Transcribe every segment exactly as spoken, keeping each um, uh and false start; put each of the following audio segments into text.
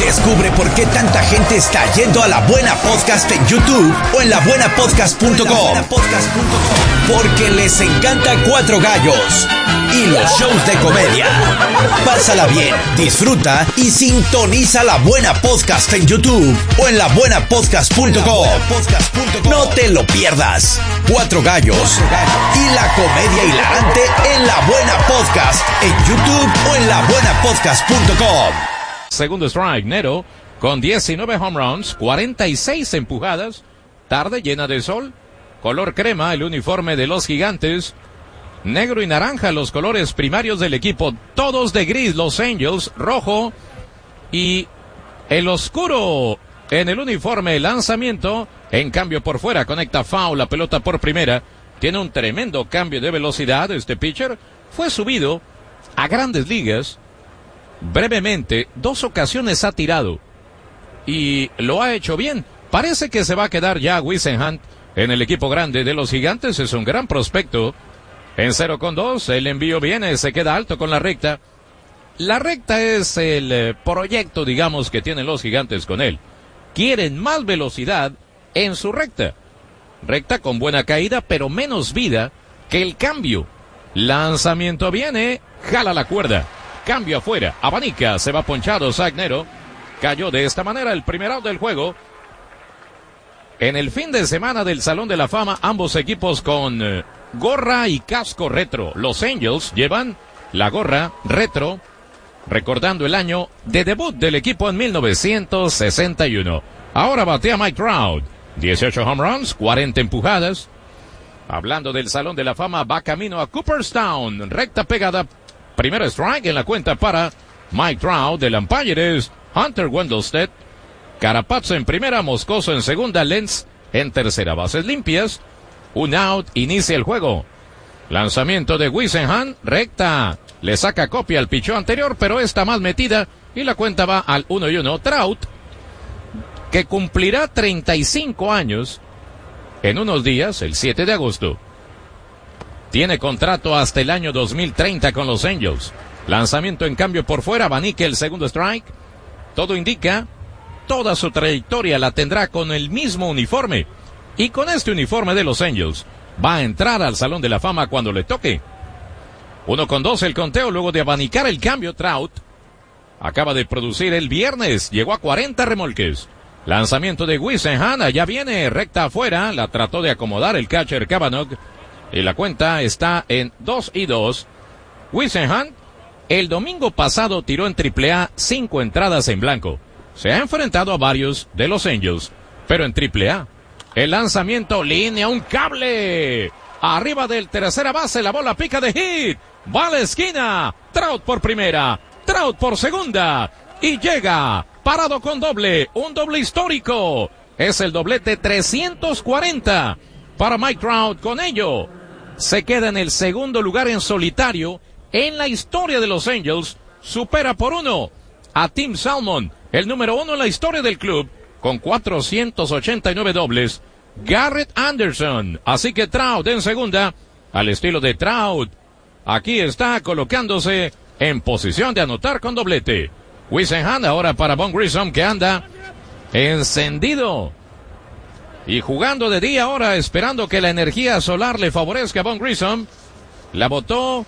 Descubre por qué tanta gente está yendo a La Buena Podcast en YouTube o en la buena podcast punto com. Porque les encanta Cuatro Gallos y los shows de comedia. Pásala bien, disfruta y sintoniza La Buena Podcast en YouTube o en la buena podcast punto com. No te lo pierdas. Cuatro Gallos y la comedia hilarante en La Buena Podcast en YouTube o en la buena podcast punto com. Segundo strike, Nero, con diecinueve home runs, cuarenta y seis empujadas, tarde llena de sol, color crema, el uniforme de los Gigantes, negro y naranja los colores primarios del equipo, todos de gris, los Angels, rojo y el oscuro en el uniforme, lanzamiento, en cambio por fuera, conecta foul, la pelota por primera, tiene un tremendo cambio de velocidad, este pitcher fue subido a Grandes Ligas. Brevemente, dos ocasiones ha tirado y lo ha hecho bien. Parece que se va a quedar ya Whisenhunt en el equipo grande de los Gigantes. Es un gran prospecto. En cero con dos, el envío viene, se queda alto con la recta. La recta es el eh, proyecto, digamos, que tienen los Gigantes con él. Quieren más velocidad en su recta. Recta con buena caída, pero menos vida que el cambio. Lanzamiento viene, jala la cuerda. Cambio afuera, abanica, se va ponchado Zach Nero. Cayó de esta manera el primer out del juego. En el fin de semana del Salón de la Fama, ambos equipos con eh, gorra y casco retro. Los Angels llevan la gorra retro, recordando el año de debut del equipo en mil novecientos sesenta y uno. Ahora batea Mike Trout. dieciocho home runs, cuarenta empujadas. Hablando del Salón de la Fama, va camino a Cooperstown. Recta pegada. Primero strike en la cuenta para Mike Trout. Del umpire es Hunter Wendelstedt. Carapazzo en primera, Moscoso en segunda, Lenz en tercera. Bases limpias. Un out, inicia el juego. Lanzamiento de Whisenhunt, recta. Le saca copia al pichó anterior, pero está más metida y la cuenta va al uno y uno. Trout, que cumplirá treinta y cinco años en unos días, el siete de agosto. Tiene contrato hasta el año dos mil treinta con los Angels. Lanzamiento en cambio por fuera, abanique el segundo strike. Todo indica, toda su trayectoria la tendrá con el mismo uniforme. Y con este uniforme de los Angels, va a entrar al Salón de la Fama cuando le toque. Uno con dos el conteo luego de abanicar el cambio. Trout acaba de producir el viernes, llegó a cuarenta remolques. Lanzamiento de Whisenhunt, allá viene, recta afuera, la trató de acomodar el catcher Cavanaugh. Y la cuenta está en dos y dos. Whisenhunt, el domingo pasado tiró en triple A cinco entradas en blanco. Se ha enfrentado a varios de los Angels, pero en triple A. El lanzamiento, línea, un cable. Arriba del tercera base, la bola pica de hit. Va a la esquina. Trout por primera, Trout por segunda. Y llega, parado con doble, un doble histórico. Es el doblete trescientos cuarenta para Mike Trout. Con ello se queda en el segundo lugar en solitario en la historia de los Angels. Supera por uno a Tim Salmon, el número uno en la historia del club, con cuatrocientos ochenta y nueve dobles, Garrett Anderson. Así que Trout en segunda, al estilo de Trout. Aquí está colocándose en posición de anotar con doblete. Whisenhunt ahora para Vaughn Grissom, que anda encendido y jugando de día ahora, esperando que la energía solar le favorezca a Vaughn Grissom. La botó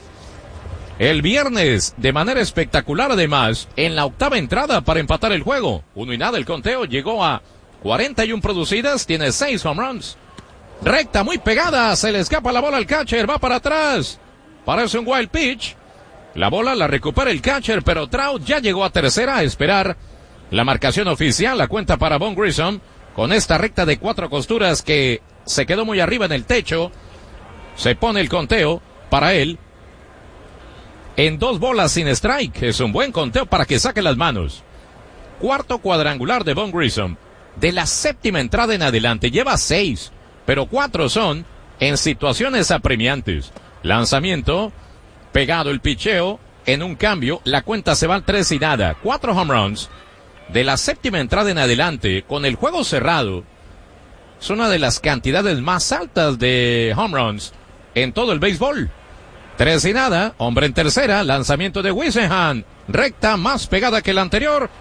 el viernes de manera espectacular, además, en la octava entrada para empatar el juego. Uno y nada el conteo, llegó a cuarenta y uno producidas, tiene seis home runs. Recta muy pegada, se le escapa la bola al catcher, va para atrás. Parece un wild pitch. La bola la recupera el catcher, pero Trout ya llegó a tercera a esperar la marcación oficial. La cuenta para Vaughn Grissom con esta recta de cuatro costuras que se quedó muy arriba en el techo. Se pone el conteo para él en dos bolas sin strike. Es un buen conteo para que saque las manos. Cuarto cuadrangular de Vaughn Grissom. De la séptima entrada en adelante lleva seis, pero cuatro son en situaciones apremiantes. Lanzamiento, pegado el picheo, en un cambio, la cuenta se va al tres y nada. Cuatro home runs. De la séptima entrada en adelante, con el juego cerrado, es una de las cantidades más altas de home runs en todo el béisbol. Tres y nada, hombre en tercera, lanzamiento de Whisenhunt, recta más pegada que la anterior,